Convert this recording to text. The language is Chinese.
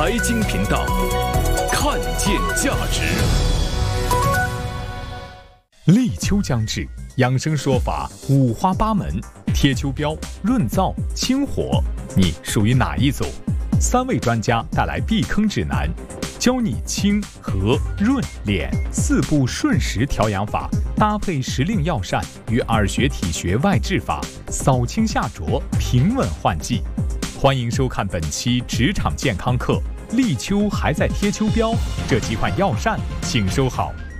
财经频道，看见价值。立秋将至，养生说法五花八门，贴秋膘、润燥、清火，你属于哪一组？3位专家带来避坑指南，教你清、和、润、敛4步顺时调养法，搭配时令药膳与耳穴体穴外治法，扫清下浊，平稳换季。欢迎收看本期职场健康课。立秋还在贴秋膘，这几款药膳请收好。